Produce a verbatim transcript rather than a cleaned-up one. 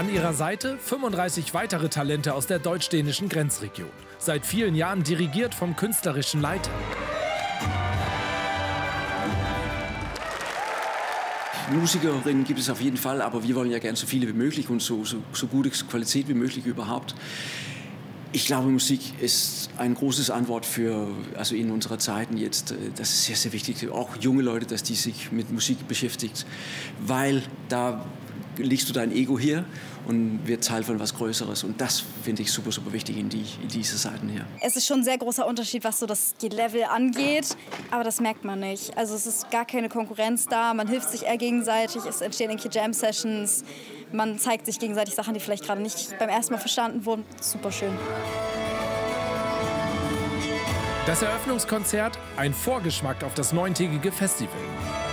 An ihrer Seite fünfunddreißig weitere Talente aus der deutsch-dänischen Grenzregion. Seit vielen Jahren dirigiert vom künstlerischen Leiter. Musikerinnen gibt es auf jeden Fall, aber wir wollen ja gerne so viele wie möglich und so, so, so gute Qualität wie möglich überhaupt. Ich glaube, Musik ist ein großes Antwort für, also in unserer Zeiten jetzt, das ist sehr, sehr wichtig, auch junge Leute, dass die sich mit Musik beschäftigt, weil da legst du dein Ego hier und wird Teil von was Größeres. Und das finde ich super, super wichtig in, die, in diese Seiten hier. Es ist schon ein sehr großer Unterschied, was so das Level angeht, aber das merkt man nicht. Also es ist gar keine Konkurrenz da, man hilft sich eher gegenseitig, es entstehen irgendwelche Jam-Sessions, man zeigt sich gegenseitig Sachen, die vielleicht gerade nicht beim ersten Mal verstanden wurden. Super schön. Das Eröffnungskonzert, ein Vorgeschmack auf das neuntägige Festival.